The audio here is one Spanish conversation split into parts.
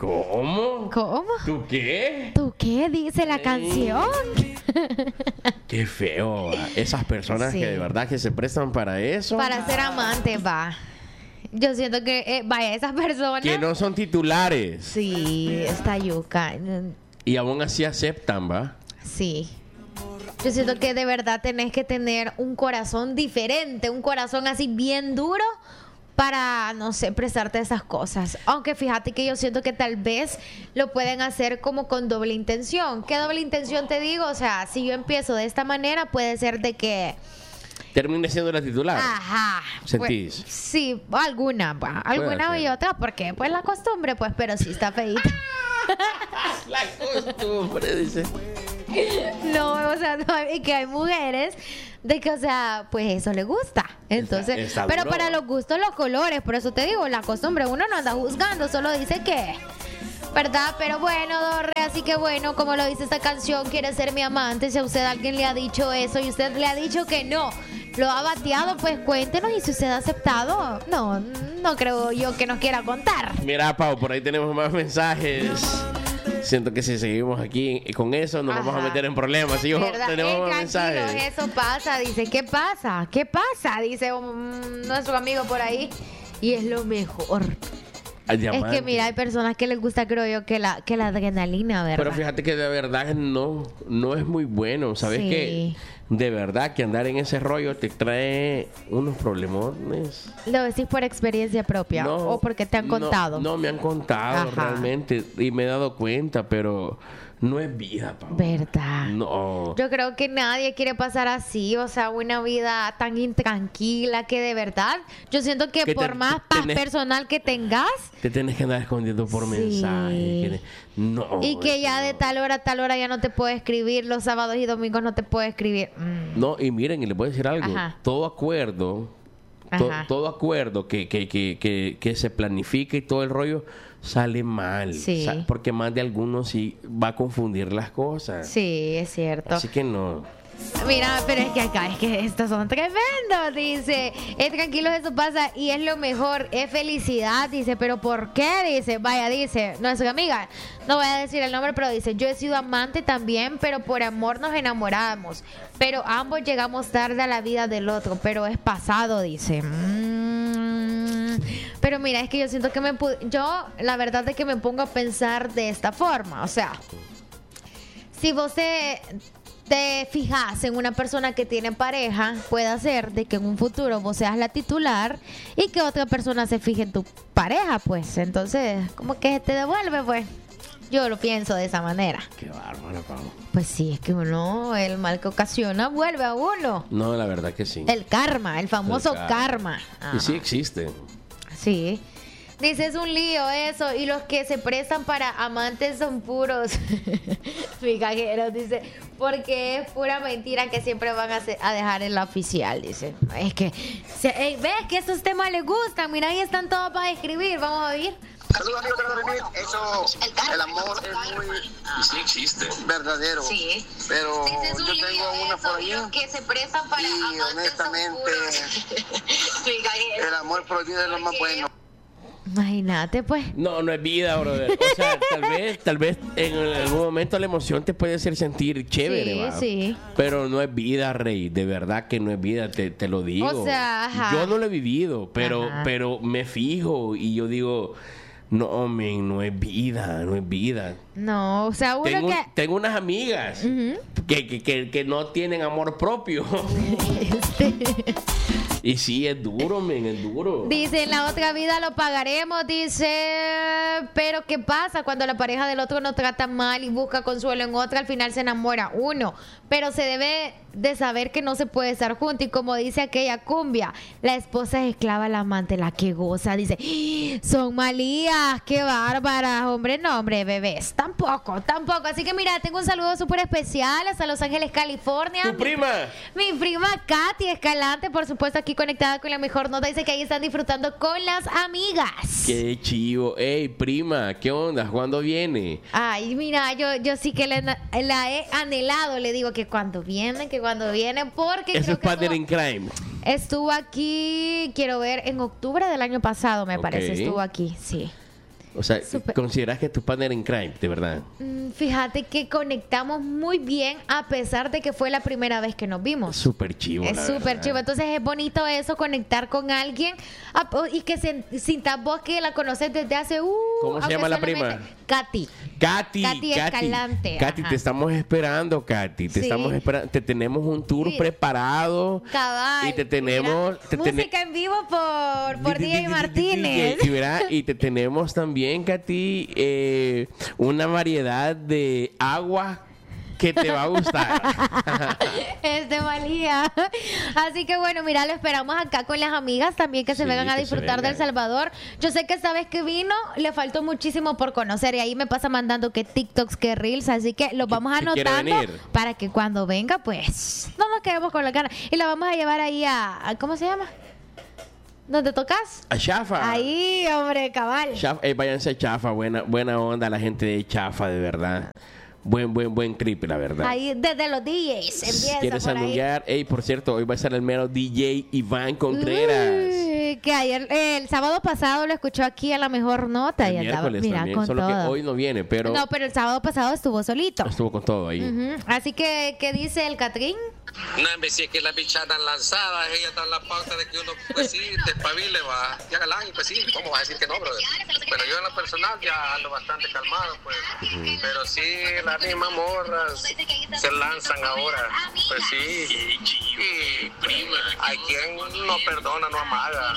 ¿Cómo? ¿Cómo? ¿Tú qué? ¿Tú qué dice la canción? Qué feo. Esas personas Sí. que de verdad que se prestan para eso. Para ser amante, va. Yo siento que, vaya, esas personas... Que no son titulares. Sí, está yuca. Y aún así aceptan, ¿va? Sí. Yo siento que de verdad tenés que tener un corazón diferente, un corazón así bien duro para, no sé, prestarte esas cosas. Aunque fíjate que yo siento que tal vez lo pueden hacer como con doble intención. ¿Qué doble intención te digo? O sea, si yo empiezo de esta manera, puede ser de que... Termine siendo la titular. Ajá. ¿Sentís? Pues, sí, alguna ser. y otra, porque pues la costumbre, pues, pero sí está feita. La costumbre, dice. No, o sea, no, y que hay mujeres de que, o sea, pues eso le gusta. Entonces, Está pero duro. para los gustos, los colores, por eso te digo, la costumbre, uno no anda juzgando, solo dice que, ¿verdad? Pero bueno, Dorre, así que bueno, como lo dice esta canción, quiere ser mi amante. Si a usted alguien le ha dicho eso y usted le ha dicho que no, lo ha bateado, pues cuéntenos, y si usted ha aceptado, no creo yo que nos quiera contar. Mira, Pau, por ahí tenemos más mensajes. Siento que si seguimos aquí con eso nos vamos a meter en problemas. ¿Sí? ¿Verdad? Tenemos más Tranquilos, mensajes. eso pasa. Dice, ¿qué pasa? ¿Qué pasa? Dice nuestro amigo por ahí. Y es lo mejor. Al Es diamante. que mira, hay personas que les gusta, creo yo, que la adrenalina, ¿verdad? Pero fíjate que de verdad no es muy bueno. ¿Sabes Sí. qué? De verdad que andar en ese rollo te trae unos problemones. ¿Lo decís por experiencia propia o porque te han contado? No, me han contado Ajá. realmente y me he dado cuenta, pero no es vida, Pau. ¿Verdad? No. Yo creo que nadie quiere pasar así, o sea, una vida tan intranquila que de verdad, yo siento que Que por más paz tenés- personal que tengas, Te tienes que andar escondiendo por Sí. mensajes. No. y que ya eso de no. tal hora a tal hora ya no te puede escribir, los sábados y domingos no te puede escribir. No, y miren, y le puedo decir algo. Ajá. Todo acuerdo, Ajá. todo acuerdo que se planifique y todo el rollo sale mal. Sí. Porque más de algunos sí va a confundir las cosas. Sí, es cierto. Así que no. Mira, pero es que acá, es que estos son tremendos, dice. Tranquilos, eso pasa y es lo mejor, es felicidad, dice. ¿Pero por qué? Dice, vaya, dice nuestra amiga, no voy a decir el nombre, pero dice, yo he sido amante también, pero por amor nos enamoramos. Pero ambos llegamos tarde a la vida del otro, pero es pasado, dice. Pero mira, es que yo siento que yo, la verdad es que me pongo a pensar de esta forma, o sea, si vos te fijas en una persona que tiene pareja, puede ser de que en un futuro vos seas la titular y que otra persona se fije en tu pareja, pues. Entonces, como que te devuelve, pues. Yo lo pienso de esa manera. Qué bárbaro, Pau. Pues sí, es que uno, el mal que ocasiona, vuelve a uno. No, la verdad que sí. El karma, el famoso karma. Y sí Ajá. existe. Sí. Dice, es un lío eso. Y los que se prestan para amantes son puros migajeros, dice. Porque es pura mentira que siempre van a dejar en la oficial, dice. Es que, ves que esos temas les gustan. Mira, ahí están todos para escribir. Vamos a oír. Saludos amigos de la Remix. Eso, el amor es muy Sí existe. verdadero. Sí. Pero Dice, es un yo lío tengo una eso, por y ahí los que se prestan para y amantes honestamente son puros migajeros. el amor prohibido es lo más bueno. Imagínate, pues. No, no es vida, brother. O sea, tal vez en algún momento la emoción te puede hacer sentir chévere, Sí, ¿va? sí. Pero no es vida, Rey. De verdad que no es vida, te lo digo. O sea, ajá. Yo no lo he vivido, Ajá. pero me fijo y yo digo, no, men, no es vida, no es vida. No, o sea, uno Tengo unas amigas que no tienen amor propio. Y sí, es duro, men, es duro. Dice, en la otra vida lo pagaremos, dice, pero ¿qué pasa cuando la pareja del otro no trata mal y busca consuelo en otra? Al final se enamora uno, pero se debe de saber que no se puede estar juntos. Y como dice aquella cumbia, la esposa es esclava, la amante la que goza. Dice, ¡Ah! Son malías, qué bárbaras, hombre, no, hombre, bebés, tampoco. Así que mira, tengo un saludo súper especial hasta Los Ángeles, California. ¿Tu prima? Mi prima Katy Escalante, por supuesto, aquí conectada con la mejor nota. Dice que ahí están disfrutando con las amigas. Qué chivo. Ey, prima, ¿qué onda? ¿Cuándo viene? Ay, mira, yo sí que la he anhelado. Le digo que cuando viene, porque Eso creo es que partner in crime. estuvo aquí, quiero ver, en octubre del año pasado, me Ok. parece, estuvo aquí, sí. O sea, Súper. ¿consideras que es tu partner in crime, de verdad? Fíjate que conectamos muy bien a pesar de que fue la primera vez que nos vimos. Súper chivo. Es la súper verdad. chivo. Entonces es bonito eso, conectar con alguien y que sintas vos que la conoces desde hace... ¿Cómo se aunque llama la solamente- prima? Katy. Katy Escalante, Katy, ajá. te estamos esperando, Katy. Te Sí. estamos esperando. Te tenemos un tour Sí. preparado. Cabal. Y te tenemos. Mira, música en vivo por DJ Martínez. Y, verá, y te tenemos también, Katy, una variedad de agua que te va a gustar. Es de valía. Así que bueno, mira, lo esperamos acá con las amigas también que se Sí, vengan a que se disfrutar de El vengan. Salvador. Yo sé que esta vez que vino le faltó muchísimo por conocer y ahí me pasa mandando que TikToks, que Reels, así que lo vamos que quiere anotando venir. para que cuando venga pues no nos quedemos con la cara. Y la vamos a llevar ahí a ¿cómo se llama? ¿Dónde tocas? A Chafa. Ahí, hombre, cabal. Chafa, váyanse a Chafa, buena onda la gente de Chafa, de verdad. Buen clip, la verdad. Ahí desde los DJs empieza ¿Quieres por ahí. anunciar? Ey, por cierto, hoy va a ser el mero DJ Iván Contreras. Uy, que ayer, el sábado pasado lo escuchó aquí a la mejor nota El y andaba, miércoles mira, también, con solo todo. que hoy no viene, pero No, pero el sábado pasado estuvo solito. estuvo con todo ahí. Ujú. Así que, ¿qué dice el Catrín? No, en vez de que las bichas están lanzadas, ellas están en la pauta de que uno, pues sí, despabile, va, y hágala, y pues sí, ¿cómo vas a decir que no, brother? Pero yo en lo personal ya ando bastante calmado, pues, pero sí, las mismas morras se lanzan ahora, pues sí, y hay quien no perdona, no amaga.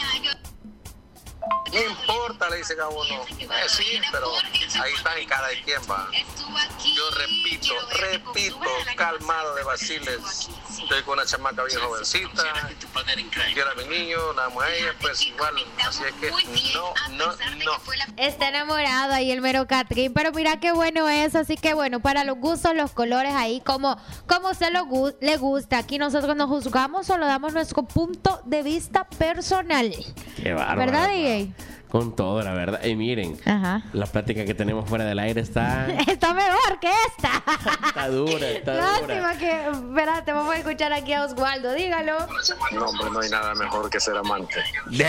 No importa, le dicen a uno. Sí, pero ahí está en cada quien va. Yo repito, calmado de vaciles. Estoy con una chamaca bien jovencita. Quiero a mi niño, la amo a ella, pues igual. Así es que no. Está enamorado ahí el mero Catrín, pero mira qué bueno eso, así que bueno, para los gustos, los colores ahí, como se le gusta. Aquí nosotros no juzgamos, solo damos nuestro punto de vista personal. Qué bárbaro. ¿Verdad, DJ? Con todo, la verdad. Y miren, Ajá. la plática que tenemos fuera del aire está Está mejor que esta. dura, está dura. Lástima que, espérate, vamos a escuchar aquí a Oswaldo, dígalo. No, hombre, no hay nada mejor que ser amante.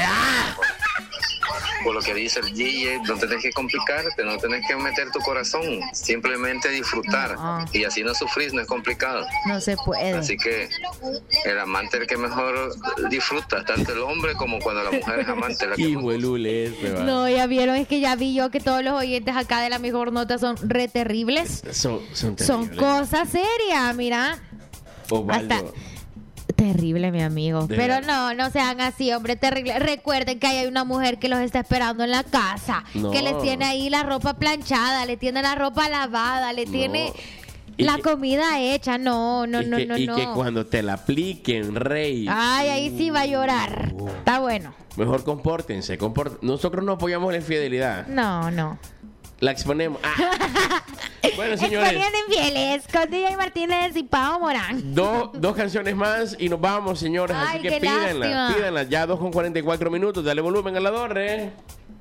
Por lo que dice el DJ, no tenés que complicarte, no tenés que meter tu corazón, simplemente disfrutar. No. Y así no sufrís, no es complicado. No se puede. Así que el amante es el que mejor disfruta, tanto el hombre como cuando la mujer es amante. La que Hijo de Lule este, va. No, ya vieron, es que ya vi yo que todos los oyentes acá de la mejor nota son re terribles. Son Son terribles. cosas serias, mira. Osvaldo. hasta- Terrible, mi amigo. De Pero verdad. no sean así, hombre, terrible. Recuerden que hay una mujer que los está esperando en la casa, No. que les tiene ahí la ropa planchada, le tiene la ropa lavada, le tiene Y la que- comida hecha. No. Y que cuando te la apliquen, rey. Ay, ahí sí va a llorar. Está bueno. Mejor compórtense. Nosotros no apoyamos la infidelidad. No. La exponemos. Bueno, señores. Exponiendo infieles con DJ Martínez y Pao Morán. Dos canciones más y nos vamos, señores. Ay, Así que qué lástima. pídanlas. Ya 2:44 minutos. Dale volumen a la torre.